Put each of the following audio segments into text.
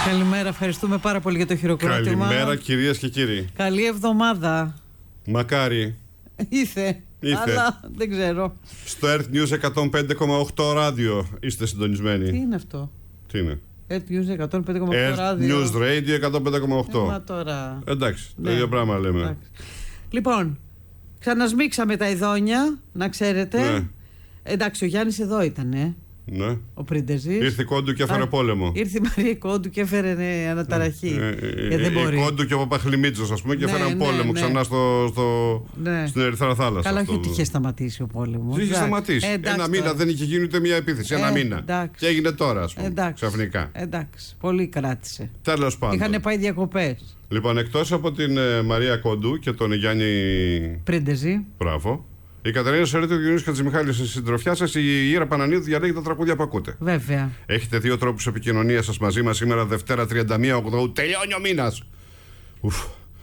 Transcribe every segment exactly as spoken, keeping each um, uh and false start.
Καλημέρα, ευχαριστούμε πάρα πολύ για το χειροκρότημα. Καλημέρα κυρίες και κύριοι. Καλή εβδομάδα. Μακάρι. Ήθε, Ήθε. αλλά δεν ξέρω. Στο Earth News εκατόν πέντε κόμμα οκτώ ράδιο είστε συντονισμένοι. Τι είναι αυτό? Τι είναι? Earth News εκατόν πέντε κόμμα οκτώ Earth ράδιο. News Radio εκατόν πέντε κόμμα οκτώ. Ε, μα τώρα. Εντάξει, Ναι. το ίδιο πράγμα λέμε. Εντάξει. Λοιπόν, ξανασμίξαμε τα ειδόνια, να ξέρετε. Ναι. Εντάξει, ο Γιάννης εδώ ήταν, ε. Ναι. Ο Πρίντεζης. Ήρθε η Κόντου και έφερε Α, πόλεμο. Ήρθε η Μαρία Κόντου και έφερε ναι, αναταραχή. Ε, Ε, ε, δεν μπορεί. Η Κόντου και ο Παπαχλημίτσος, ας πούμε, και Ναι, έφεραν ναι, πόλεμο ναι. ξανά στο, στο, Ναι. στην Ερυθρά Θάλασσα. Καλά, αυτό. όχι ότι είχε σταματήσει ο πόλεμος. Είχε σταματήσει. Ε, εντάξει, Ένα μήνα τώρα. δεν είχε γίνει ούτε μία επίθεση. Ένα Ε, μήνα. εντάξει. Και έγινε τώρα, ας πούμε. Εντάξει. Ξαφνικά. Εντάξει, πολύ κράτησε. Τέλος πάντων. Είχαν πάει διακοπές. Λοιπόν, εκτός από την ε, Μαρία Κόντου και τον Γιάννη. Πρίντεζη. Μπράβο. Η Κατερίνα Σερέτη, ο Γιάννης Χατζημιχάλης, στη συντροφιά σας, η Ήρα Πανανίδου διαλέγει τα τραγούδια που ακούτε. Βέβαια. Έχετε δύο τρόπους επικοινωνίας σας μαζί μας σήμερα, Δευτέρα τριάντα μία Οκτωβρίου. Τελειώνει ο μήνας! Ουφ.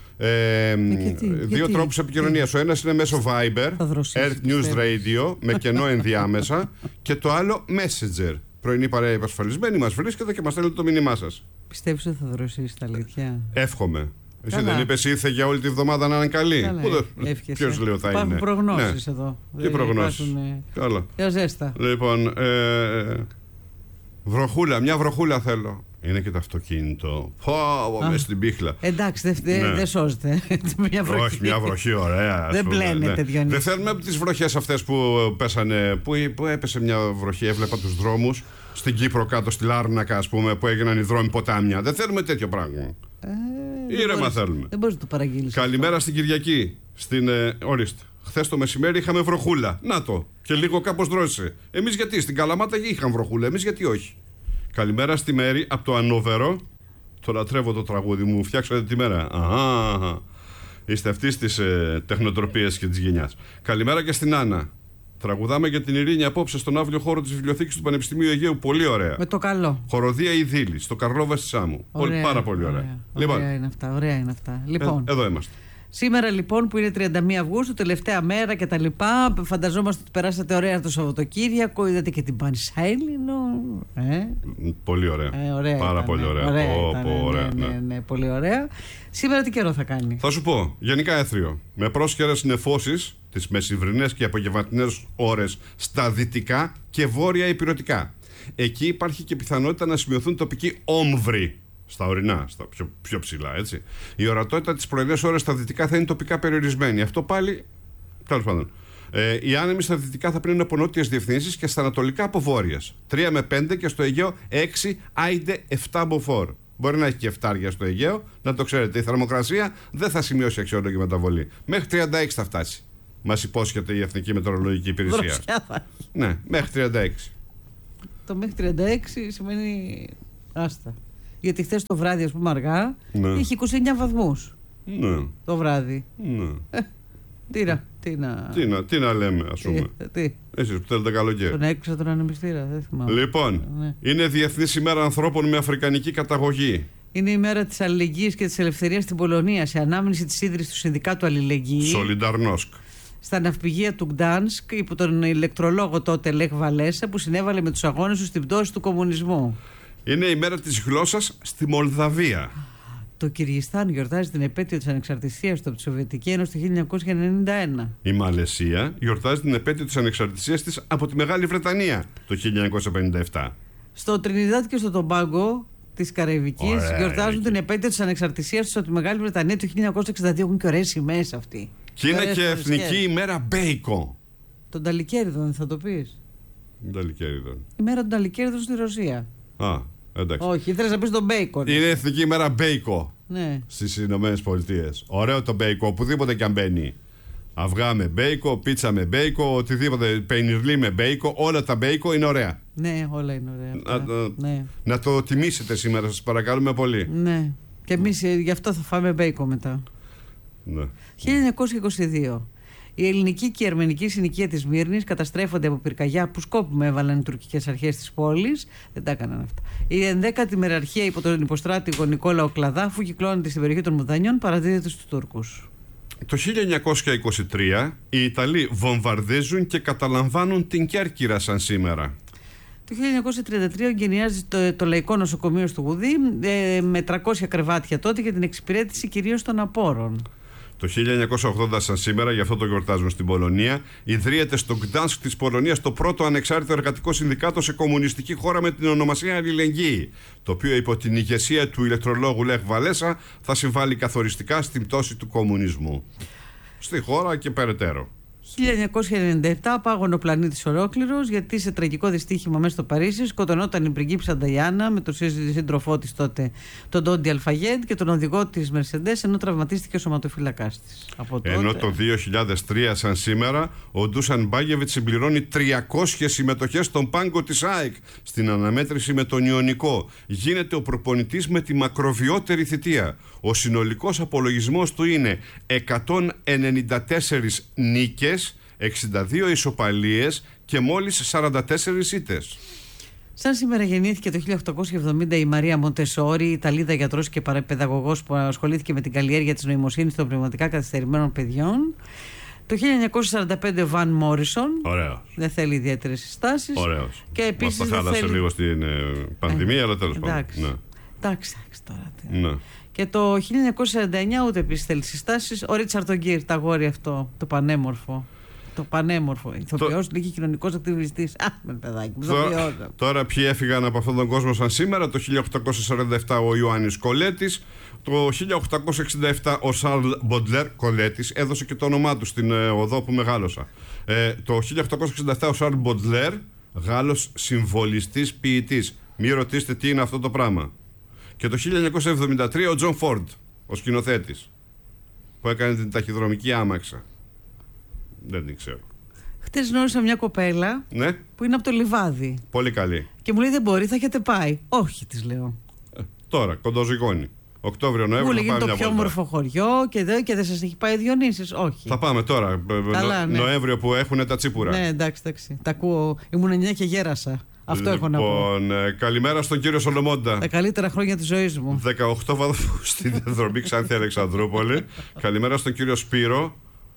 Ε, γιατί, δύο γιατί, τρόπους επικοινωνίας. Ο ένας είναι μέσω Viber, Θα δροσίσει, Earth News Radio, με κενό ενδιάμεσα, και το άλλο Messenger. Πρωινή παρέα υπασφαλισμένη, μας βρίσκεται και μας στέλνετε το μήνυμά σας. Πιστεύεις ότι θα δροσίσει τα αλήθεια? Εύχομαι. Εσύ Καλά. δεν είπες ήρθε για όλη τη βδομάδα να είναι καλή? Καλά, εύχεσαι. Ποιος λέω θα Υπάρχουν είναι? προγνώσεις Ναι. εδώ. Τι Δεν προγνώσεις? υπάρχουν, ε, Καλά. Για ζέστα. Λοιπόν, ε, βροχούλα, μια βροχούλα θέλω. Είναι και το αυτοκίνητο. Πω, Α. μες στην πίχλα. Εντάξει, δεν Ναι. δε σώζεται. Μια βροχή. Όχι, μια βροχή ωραία. ας Δεν πούμε, πλένεται, ναι. Διονύση. Δεν θέλουμε από τις βροχές αυτές που πέσανε, που, που έπεσε μια βροχή, έβλεπα τους δρόμους στην Κύπρο κάτω στη Λάρνακα, ας πούμε, που έγιναν οι δρόμοι ποτάμια. Δεν θέλουμε τέτοιο πράγμα. Ε, δεν Ήρεμα μπορείς- θέλουμε. Δεν μπορείς να το παραγγείλεις. Καλημέρα στην Κυριακή. Στην, ε, ορίστε. Χθες το μεσημέρι είχαμε βροχούλα. Να το. Και λίγο κάπως δρόσησε. Εμείς γιατί? Στην Καλαμάτα είχαν βροχούλα. Εμείς γιατί όχι? Καλημέρα στη Μέρη από το Ανόβερο. Το λατρεύω το τραγούδι μου. Φτιάξατε τη μέρα. Αχα. Είστε αυτής της ε, τεχνοτροπίας και της γενιάς. Καλημέρα και στην Άννα. Τραγουδάμε για την Ειρήνη απόψε στον αύριο χώρο της Βιβλιοθήκης του Πανεπιστημίου Αιγαίου. Πολύ ωραία. Με το καλό. Χοροδία Ιδίλη, στο Καρλόβα στη Σάμου. Πολύ, Ωραία, πάρα πολύ ωραία. Ωραία, Λοιπόν, ωραία είναι αυτά. Ωραία είναι αυτά. Λοιπόν, ε, εδώ είμαστε. σήμερα λοιπόν που είναι τριάντα μία Αυγούστου, τελευταία μέρα και τα λοιπά, φανταζόμαστε ότι περάσατε ωραία το Σαββατοκύριακο, είδατε και την Πανσάιλινο. Ε, Πολύ ωραία. ε, ωραία Πάρα ήταν, πολύ ωραία. ωραία Πω, ήταν, πω, ναι, ωραία, ναι, ναι. ναι, πολύ ωραία. Σήμερα τι καιρό θα κάνει? Θα σου πω, γενικά έθριο. Με πρόσχερες νεφώσεις τις μεσημβρινές και απογευματινές ώρες στα δυτικά και βόρεια υπηρετικά. Εκεί υπάρχει και πιθανότητα να σημειωθούν τοπικοί όμβροι. Στα ορεινά, στα πιο, πιο ψηλά, έτσι. Η ορατότητα τις πρωινές ώρες στα δυτικά θα είναι τοπικά περιορισμένη. Αυτό πάλι. Τέλος πάντων. Ε, οι άνεμοι στα δυτικά θα πλύνουν από νότιες διευθύνσεις και στα ανατολικά από βόρειες. τρία με πέντε και στο Αιγαίο έξι, άιντε επτά μποφόρ. Μπορεί να έχει και εφτάρια στο Αιγαίο, να το ξέρετε. Η θερμοκρασία δεν θα σημειώσει αξιόλογη μεταβολή. Μέχρι τριάντα έξι θα φτάσει. Μας υπόσχεται η Εθνική Μετεωρολογική Υπηρεσία. Δροσιά θα έχει. Ναι, μέχρι τριάντα έξι. Το μέχρι τριάντα έξι σημαίνει άστα. Γιατί χθες το βράδυ, ας πούμε, αργά, Ναι. είχε είκοσι εννέα βαθμούς Ναι, το βράδυ. ναι. Τι να, τι να. Τι να, τι να λέμε, ας πούμε. Τι, τι. Εσείς που θέλετε καλοκαίρι. Τον έκλεισα τον ανεμιστήρα, δεν θυμάμαι. Λοιπόν, Ναι. είναι Διεθνής ημέρα ανθρώπων με αφρικανική καταγωγή. Είναι η μέρα της αλληλεγγύης και της ελευθερίας στην Πολωνία, σε ανάμνηση της ίδρυσης του Συνδικάτου Αλληλεγγύη. Σολινταρνόσκ. Στα ναυπηγεία του Γκτάνσκ, υπό τον ηλεκτρολόγο τότε Λεχ Βαλέσα, που συνέβαλε με τους αγώνες του στην πτώση του κομμουνισμού. Είναι η μέρα της γλώσσας στη Μολδαβία. Το Κυργιστάν γιορτάζει την επέτειο της ανεξαρτησίας του από τη Σοβιετική Ένωση το χίλια εννιακόσια ενενήντα ένα. Η Μαλαισία γιορτάζει την επέτειο της ανεξαρτησίας της από τη Μεγάλη Βρετανία το χίλια εννιακόσια πενήντα επτά. Στο Τρινιδάδ και στο Τομπάγκο της Καραϊβικής Ωραία, γιορτάζουν εκεί. την επέτειο της ανεξαρτησίας τους από τη Μεγάλη Βρετανία το χίλια εννιακόσια εξήντα δύο. Έχουν και ωραίες σημαίες αυτοί. Και είναι Ωραίες και φορές Εθνική και- ημέρα Μπέικο. Τον Ταλικέριδον θα το πεις? Νταλικέριδον. Η μέρα των Ταλικέριδων στη Ρωσία. Α, εντάξει. Όχι, ήθελες να πεις τον Μπέικον. Είναι Εθνική ημέρα Μπέικο Ναι. στις Ηνωμένες Πολιτείες. Ωραίο το Μπέικο, οπουδήποτε και αν μπαίνει. Αυγά με μπέικο, πίτσα με μπέικο, οτιδήποτε, πενιρλί με μπέικο, όλα τα μπέικο είναι ωραία. Ναι, όλα είναι ωραία. αυτά. Να, να- Ναι. να το τιμήσετε σήμερα, σας παρακαλούμε πολύ. Ναι. Και εμείς ε, γι' αυτό θα φάμε μπέικο μετά. Ναι. χίλια εννιακόσια είκοσι δύο. Η ελληνική και η αρμενική συνοικία της Μύρνης καταστρέφονται από πυρκαγιά που σκόπιμα έβαλαν οι τουρκικές αρχές της πόλης. Δεν τα έκαναν αυτά. Η ενδέκατη μεραρχία υπό τον υποστράτηγο Νικόλαο Κλαδάφου κυκλώνεται στην περιοχή των Μουδανιών, παραδίδεται στους Τούρκους. Το χίλια εννιακόσια είκοσι τρία οι Ιταλοί βομβαρδίζουν και καταλαμβάνουν την Κέρκυρα σαν σήμερα. Το χίλια εννιακόσια τριάντα τρία εγκαινιάζει το, το Λαϊκό Νοσοκομείο στο Γουδί ε, με τριακόσια κρεβάτια τότε για την εξυπηρέτηση κυρίως των απόρων. Το χίλια εννιακόσια ογδόντα, σαν σήμερα, γι' αυτό το γιορτάζουν στην Πολωνία, ιδρύεται στο Γκτάνσκ της Πολωνίας το πρώτο ανεξάρτητο εργατικό συνδικάτο σε κομμουνιστική χώρα με την ονομασία Αλληλεγγύη, το οποίο υπό την ηγεσία του ηλεκτρολόγου Λεχ Βαλέσα θα συμβάλλει καθοριστικά στην πτώση του κομμουνισμού στη χώρα και περαιτέρω. χίλια εννιακόσια ενενήντα επτά, πάγωνε ο πλανήτης ολόκληρος, γιατί σε τραγικό δυστύχημα μέσα στο Παρίσι σκοτωνόταν η πριγκίπισσα Νταϊάννα με τον σύντροφό της τότε, τον Ντόντι Αλφαγέντ, και τον οδηγό της Μερσεντές, ενώ τραυματίστηκε ο σωματοφύλακάς της. Ενώ το δύο χιλιάδες τρία, σαν σήμερα, ο Ντούσαν Μπάγεβιτς συμπληρώνει τριακόσιες συμμετοχές στον πάγκο της ΑΕΚ στην αναμέτρηση με τον Ιωνικό. Γίνεται ο προπονητής με τη μακροβιότερη θητεία. Ο συνολικός απολογισμός του είναι εκατόν ενενήντα τέσσερις νίκες, εξήντα δύο ισοπαλίες και μόλις σαράντα τέσσερις ήττες. Σαν σήμερα γεννήθηκε το χίλια οκτακόσια εβδομήντα η Μαρία Μοντεσόρη, Ιταλίδα γιατρός και παιδαγωγός που ασχολήθηκε με την καλλιέργεια της νοημοσύνης των πνευματικά καθυστερημένων παιδιών. Το χίλια εννιακόσια σαράντα πέντε Βαν Μόρισον. Ωραίος. Δεν θέλει ιδιαίτερες συστάσεις. Ωραίος. Και επίσης μας τα χάλασε θέλει... λίγο στην ε, πανδημία, ε, αλλά τέλος πάντων. Εντάξει. Ναι. Εντάξει, εντάξει τώρα. Ναι. Και το χίλια εννιακόσια σαράντα εννιά ούτε επίσης θέλει συστάσεις. Ο Ρίτσαρντ Γκίρ, τα αγόρι αυτό, το πανέμορφο. Το πανέμορφο. Ηθοποιός, το... λίγη κοινωνικός ακτιβιστής. Α, με παιδάκι. Τώρα, τώρα ποιοι έφυγαν από αυτόν τον κόσμο σαν σήμερα? Το χίλια οκτακόσια σαράντα επτά ο Ιωάννης Κολέτης. Το χίλια οκτακόσια εξήντα επτά ο Σαρλ Μποντλέρ Κολέτης, έδωσε και το όνομά του στην ε, οδό που μεγάλωσα. Ε, το χίλια οκτακόσια εξήντα επτά ο Σαρλ Μποντλέρ, Γάλλος συμβολιστής ποιητής. Μη ρωτήσετε τι είναι αυτό το πράγμα. Και το χίλια εννιακόσια εβδομήντα τρία ο Τζον Φόρντ, ο σκηνοθέτης, που έκανε την ταχυδρομική άμαξα. Δεν την ξέρω. Χτες γνώρισα μια κοπέλα, ναι, που είναι από το Λιβάδι. Πολύ καλή. Και μου λέει δεν μπορεί, θα έχετε πάει. Όχι, της λέω. Ε, τώρα, κοντοζυγώνει. Οκτώβριο-Νοέμβριο. Μου λέγει είναι το πιο όμορφο χωριό και δεν και δεν σας έχει πάει Διονύσης. Όχι. Θα πάμε τώρα. Καλά, νο, ναι. Νοέμβριο που έχουν τα τσίπουρα. Ναι, εντάξει, εντάξει. Τα ακούω. Ήμουν εννιά και γέρασα. Αυτό λοιπόν, έχω να πω. Ε, καλημέρα στον κύριο Σολομόντα. Τα καλύτερα χρόνια της ζωής μου. δεκαοκτώ βαθμούς στην διαδρομή Ξάνθη Αλεξανδρούπολη. Καλημέρα στον κύριο Σπύρο.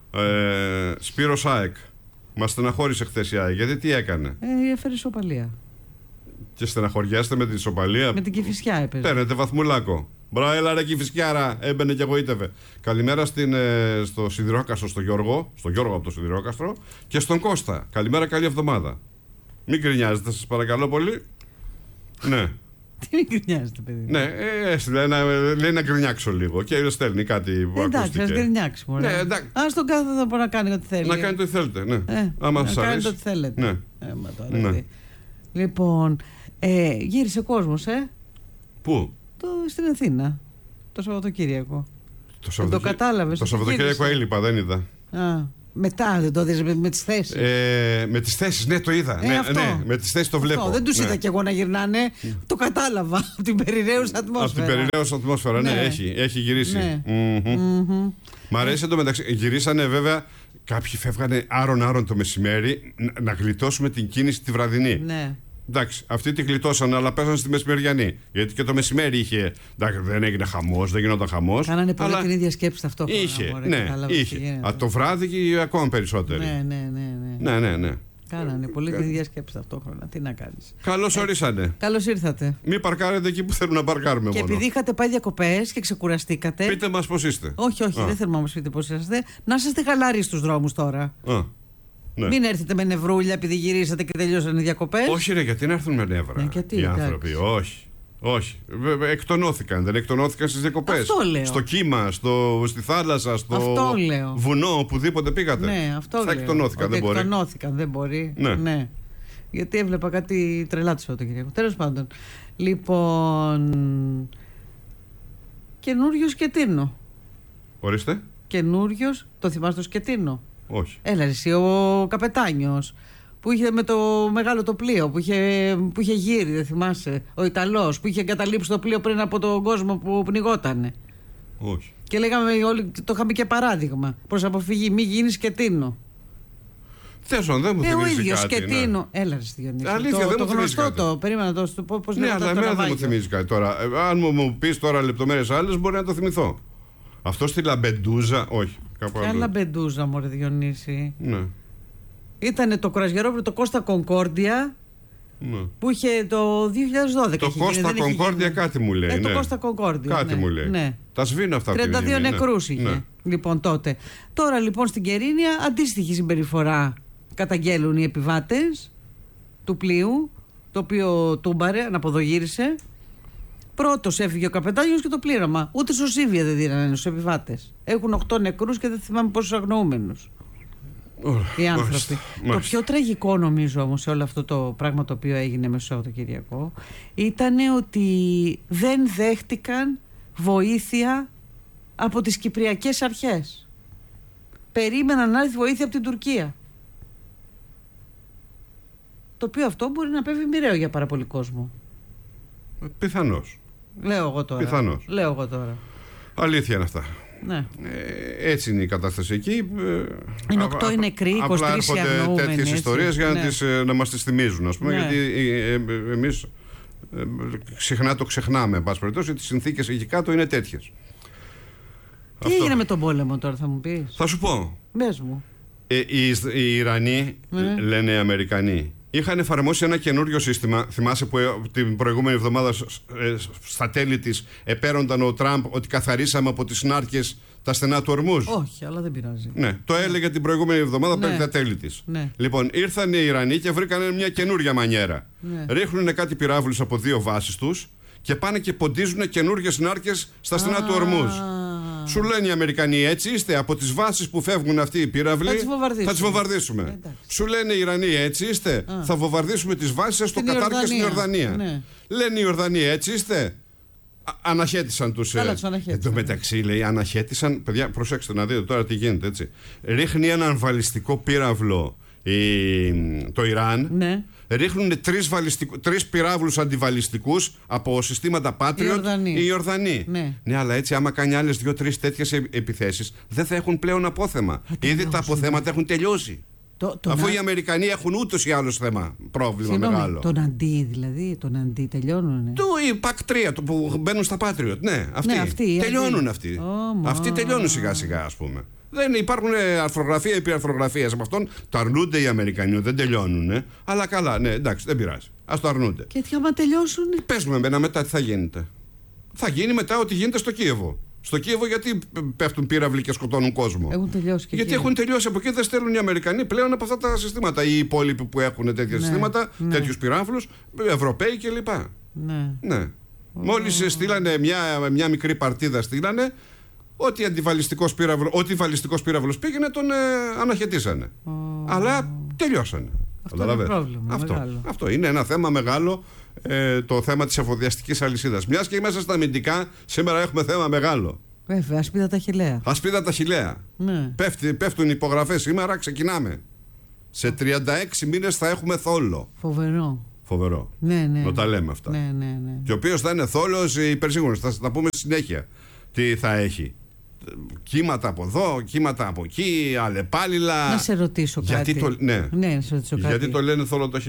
Ε, Σπύρο ΣΑΕΚ. Μας στεναχώρησε χθες η ΑΕΚ. Γιατί τι έκανε? Ε, έφερε ισοπαλία. Και στεναχωριάστε με την ισοπαλία. Με την Κηφισιά έπαιζε. Παίρνετε βαθμουλάκο. Μπράβο, έλα ρε Κηφισιάρα. Έμπαινε και εγωίτευε. Καλημέρα στην, ε, στο Σιδηρόκαστρο, στο Γιώργο. Στο Γιώργο από το Σιδηρόκαστρο. Και στον Κώστα. Καλημέρα, καλή εβδομάδα. Μην γκρινιάζετε, σας παρακαλώ πολύ. Ναι. Τι μην γκρινιάζετε, παιδί? Ναι, ε, λέει, να, λέει να γκρινιάξω λίγο. Και στέλνει κάτι που εντάξει, ακούστηκε. ας γκρινιάξει μόνο. Ναι, εντάξει. Ας τον κάθε θα μπορεί να κάνει ό,τι θέλει. Να κάνετε ό,τι θέλετε, ναι. Ε, Άμα να σας κάνετε αρέσει. ό,τι θέλετε. Ναι. Ε, μα τώρα, Ναι. τι. Λοιπόν, ε, γύρισε κόσμος, ε. Πού? Το, στην Αθήνα. Το Σαββατοκύριακο. Το, Το κατάλαβες. Το Σαββατοκύριακο έλειπα, δεν είδα. Α, μετά δεν το δεις με, με τις θέσεις. Ε, με τις θέσεις, ναι, το είδα. Ε, ναι, αυτό. ναι, με τις θέσεις το βλέπω. Αυτό, δεν τους ναι. είδα κι εγώ να γυρνάνε. Το κατάλαβα από την περιραίουσα ατμόσφαιρα. Από την περιραίουσα ατμόσφαιρα, ναι, Ναι. έχει, έχει γυρίσει. Ναι. Μμμ. Μμμ. Μ' αρέσει εντωμεταξύ. Γυρίσανε βέβαια. Κάποιοι φεύγανε άρον-άρον το μεσημέρι να, να γλιτώσουμε την κίνηση τη βραδινή. Ναι. Εντάξει, αυτοί τη γλιτώσαν, αλλά πέσαν στη μεσημεριανή. Γιατί και το μεσημέρι είχε. Εντάξει, δεν έγινε χαμός, δεν γινόταν χαμός. Κάνανε πολύ αλλά την ίδια σκέψη ταυτόχρονα. είχε, μωρέ, ναι, κατάλαβες τι είχε. γίνεται. Α, το βράδυ και ακόμα περισσότεροι. Ναι, ναι, ναι, ναι. ναι, ναι. ναι. Κάνανε πολύ την ίδια σκέψη ταυτόχρονα. Τι να κάνεις. Καλώς ορίσανε. Καλώς ήρθατε. Μην παρκάρετε εκεί που θέλουν να παρκάρουμε Και μόνο. επειδή είχατε πάει διακοπές και ξεκουραστήκατε. Πείτε μας πώς είστε. Όχι, όχι, Α. δεν θέλουμε να μας πείτε πώς είσαστε. Να είστε χαλάροι στους δρόμους τώρα. Α, ναι. Μην έρθετε με νευρούλια επειδή γυρίσατε και τελειώσαν οι διακοπές. Όχι, ρε, γιατί να έρθουν με νεύρα Ε, γιατί, οι εντάξει. άνθρωποι. Όχι. Όχι. Βέβαια, εκτονώθηκαν. Δεν εκτονώθηκαν στις διακοπές. Αυτό λέω. Στο κύμα, στο, στη θάλασσα, στο Αυτό λέω. βουνό, οπουδήποτε πήγατε. Ναι, αυτό Θα λέω. εκτονώθηκαν, Ότι δεν μπορεί. εκτονώθηκαν, δεν μπορεί. Ναι. Γιατί έβλεπα κάτι τρελά το Σαββατοκύριακο. Τέλος πάντων. Λοιπόν. Καινούριο Σκετίνο. Ορίστε. Καινούριο, το θυμάσαι το Σκετίνο? Όχι. Έλα, εσύ, ο καπετάνιος που είχε με το μεγάλο το πλοίο, που είχε, που είχε γύρει, δεν θυμάσαι. Ο Ιταλός που είχε εγκαταλείψει το πλοίο πριν από τον κόσμο που πνιγότανε. Όχι. Και λέγαμε όλοι, το είχαμε και παράδειγμα. Προς αποφυγή, μη γίνει Σκετίνο. Θέσον, δεν μου Ε, ο θυμίζει ίδιος κάτι. Σκετίνο. Ναι. Έλα, ρε Διονύση. Αλήθεια, το, δεν το μου θυμίζει γνωστό κάτι. το. Περίμενα το. το πώς Ναι, λέγεται αλλά το εμένα δεν μου ναυάγιο. θυμίζει κάτι τώρα. Ε, αν μου, μου πει τώρα λεπτομέρειες άλλες, μπορεί να το θυμηθώ. Αυτό στη Λαμπεντούζα, όχι. Κάπου Ποια άλλο. Λαμπεντούζα, μωρέ Διονύση. Ναι. Ήτανε το κρουαζιερόπλοιο το Κώστα Κονκόρντια Ναι. Που είχε το δύο χιλιάδες δώδεκα. Το Κώστα Κονκόρδια κάτι μου λέει. Ε, ναι. Το Κώστα Κονκόρδια. Κάτι ναι. μου λέει. Ναι. Τα σβήνω αυτά. τριάντα δύο ναι. νεκρούς είχε. Ναι. Λοιπόν τότε. Τώρα λοιπόν στην Κερίνια αντίστοιχη συμπεριφορά καταγγέλουν οι επιβάτες του πλοίου, το οποίο τούμπαρε, αναποδογύρισε. Πρώτος έφυγε ο καπετάνιος και το πλήρωμα. Ούτε σωσίβια δεν δίνανε στους επιβάτες. Έχουν οκτώ νεκρούς και δεν θυμάμαι πόσους αγνοούμενους. Οι άνθρωποι. Μάλιστα, το μάλιστα. πιο τραγικό νομίζω όμως σε όλο αυτό το πράγμα το οποίο έγινε μέσα στο Σαββατοκυριακό ήταν ότι δεν δέχτηκαν βοήθεια από τις κυπριακές αρχές. Περίμεναν να έρθει βοήθεια από την Τουρκία. Το οποίο αυτό μπορεί να πέφτει μοιραίο για πάρα πολύ κόσμο. Πιθανώς. Λέω εγώ τώρα. Πιθανώς. Λέω εγώ τώρα. Αλήθεια είναι αυτά. Ναι. Ε, έτσι είναι η κατάσταση εκεί. Είναι οκτώ οι νεκροί, είκοσι τρεις οι αγνοούμενοι. Απλά έρχονται τέτοιες ιστορίες για να, ναι. τις, να μας τις θυμίζουν, ας πούμε, Ναι. γιατί ε, ε, εμείς ε, συχνά το ξεχνάμε, εν πάση περιπτώσει, ότι οι συνθήκες εκεί κάτω είναι τέτοιες. Τι Αυτό. έγινε με τον πόλεμο τώρα, θα μου πεις? Θα σου πω. Μπες μου. Ε, οι, οι Ιρανοί, Ναι. λένε οι Αμερικανοί, είχαν εφαρμόσει ένα καινούριο σύστημα. Θυμάσαι που ε, την προηγούμενη εβδομάδα σ- ε, στα τέλη της επέρονταν ο Τραμπ ότι καθαρίσαμε από τις νάρκες τα στενά του Ορμούζ. Όχι, αλλά δεν πειράζει. Ναι, το έλεγε την προηγούμενη εβδομάδα Ναι. περί τα τέλη της. Ναι. Λοιπόν, ήρθαν οι Ιρανοί και βρήκαν μια καινούρια μανιέρα. Ναι. Ρίχνουν κάτι πυράβλους από δύο βάσεις τους και πάνε και ποντίζουν καινούργιες νάρκες στα στενά του Ορμούζ. Σου λένε οι Αμερικανοί, έτσι είστε, από τις βάσεις που φεύγουν αυτοί οι πύραυλοι Θα τις βομβαρδίσουμε. θα τις βομβαρδίσουμε. Ε, εντάξει. Σου λένε οι Ιρανοί, έτσι είστε, Α. θα βομβαρδίσουμε τις βάσεις σας στο Στην Κατάρ και στην Ιορδανία. Ιορδανία. Ναι. Λένε οι Ιορδανοί, έτσι είστε. Α- Αναχέτησαν τους. Καλά, ε, τους αναχέτησαν. Εν τω μεταξύ, λέει, αναχέτησαν. Παιδιά, προσέξτε να δείτε τώρα τι γίνεται, έτσι. Ρίχνει έναν βαλιστικό πύραυλο η- το Ιράν. Ναι. Ρίχνουν τρεις, βαλιστικου- τρεις πυράβλους αντιβαλιστικούς από συστήματα Patriot Οι Ιορδανοί. οι Ιορδανοί. Ναι. Ναι, αλλά έτσι άμα κάνει άλλες δύο-τρεις τέτοιες ε- επιθέσεις δεν θα έχουν πλέον απόθεμα. Ήδη τελειώσουν. τα αποθέματα έχουν τελειώσει. Το, το Αφού να- οι Αμερικανοί έχουν ούτως ή άλλως θέμα, πρόβλημα Συγγνώμη, μεγάλο. τον αντί δηλαδή, τον αντί τελειώνουνε. Το η πακ τρία το που μπαίνουν στα Patriot. Ναι, αυτοί. Ναι, αυτοί, τελειώνουν αυτοί. αυτοί. Ω, Αυτοί μα. τελειώνουν σιγά σιγά, ας πούμε. Δεν υπάρχουν ε, αρθρογραφία επί αρθρογραφίας από αυτόν. Το αρνούνται οι Αμερικανοί, δεν τελειώνουν. Ε. Αλλά καλά, ναι, εντάξει, δεν πειράζει. Ας το αρνούνται. Και τι άμα τελειώσουν. Πες μου εμένα μετά τι θα γίνεται. Θα γίνει μετά ό,τι γίνεται στο Κίεβο. Στο Κίεβο γιατί πέφτουν πύραυλοι και σκοτώνουν κόσμο. Έχουν τελειώσει και Γιατί εκεί. έχουν τελειώσει από εκεί, δεν στέλνουν οι Αμερικανοί πλέον από αυτά τα συστήματα. Οι υπόλοιποι που έχουν τέτοια Ναι, συστήματα, ναι. τέτοιους πυράβλους, Ευρωπαίοι κλπ. Ναι. Ναι. Μόλις στείλανε μια, μια μικρή παρτίδα, στείλανε ότι αντιβαλιστικός πύραυλο, ό,τι βαλιστικός πύραυλος πήγαινε, τον ε, αναχαιτήσανε. Αλλά τελειώσανε. Αυτό Καταλαβες. είναι πρόβλημα αυτό, μεγάλο. αυτό είναι ένα θέμα μεγάλο, ε, το θέμα της εφοδιαστικής αλυσίδας. Μιας και μέσα στα αμυντικά, σήμερα έχουμε θέμα μεγάλο. Βέβαια, ασπίδα τα χιλέα. Ασπίδα τα χιλέα. Ναι. Πέφτει, πέφτουν υπογραφές σήμερα, ξεκινάμε. Σε τριάντα έξι μήνες θα έχουμε θόλο. Φοβερό. Φοβερό. Ναι, ναι. Να τα λέμε αυτά. Ναι, ναι, ναι. Και ο οποίος θα είναι θόλος υπερσύγχρονος. Θα τα πούμε στη συνέχεια τι θα έχει. Κύματα από εδώ, κύματα από εκεί, αλλεπάλληλα. Να σε ρωτήσω κάτι. Γιατί το, ναι. Ναι, να σε ρωτήσω κάτι. Γιατί το λένε θόλο το